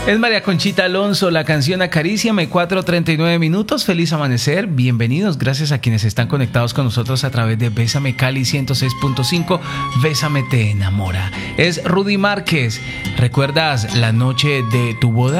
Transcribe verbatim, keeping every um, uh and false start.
Es María Conchita Alonso, la canción Acaríciame, cuatro treinta y nueve minutos. Feliz amanecer, bienvenidos. Gracias a quienes están conectados con nosotros a través de Bésame Cali ciento seis punto cinco. Bésame te enamora. Es Rudy Márquez. ¿Recuerdas la noche de tu boda?